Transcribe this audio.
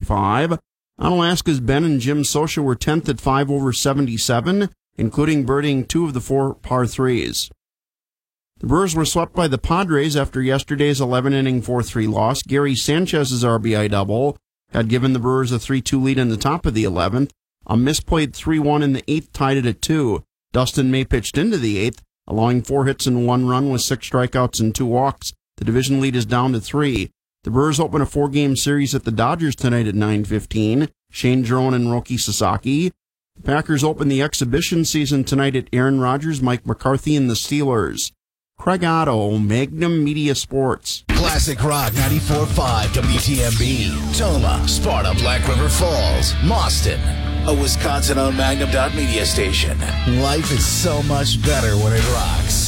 65. Onalaska's Ben and Jim Socha were 10th at 5 over 77, including birdieing 2 of the 4 par 3s. The Brewers were swept by the Padres after yesterday's 11-inning 4-3 loss. Gary Sanchez's RBI double had given the Brewers a 3-2 lead in the top of the 11th. A misplayed 3-1 in the 8th tied it at 2. Dustin May pitched into the 8th, allowing 4 hits and 1 run with 6 strikeouts and 2 walks. The division lead is down to 3. The Brewers open a 4-game series at the Dodgers tonight at 9:15. Shane Jerome and Roki Sasaki. The Packers open the exhibition season tonight at Aaron Rodgers, Mike McCarthy, and the Steelers. Craig Otto, Magnum Media Sports. Classic Rock 94.5 WTMB. Toma, Sparta, Black River Falls, Mauston. A Wisconsin-owned Magnum.media station. Life is so much better when it rocks.